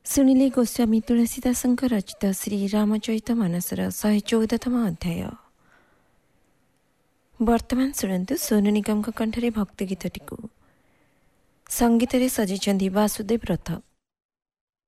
ଶୁଣିଲେ ଗୋସ୍ୱାମୀ ତୁଳସୀଦାସଙ୍କ ରଚିତ ଶ୍ରୀରାମଚରିତ ମାନସର 114ତମ ଅଧ୍ୟାୟ। ବର୍ତ୍ତମାନ ଶୁଣନ୍ତୁ ସୋନୁ ନିଗମଙ୍କ କଣ୍ଠରେ ଭକ୍ତି ଗୀତଟିକୁ। ସଙ୍ଗୀତରେ ସଜିଛନ୍ତି ବାସୁଦେବ ରଥ।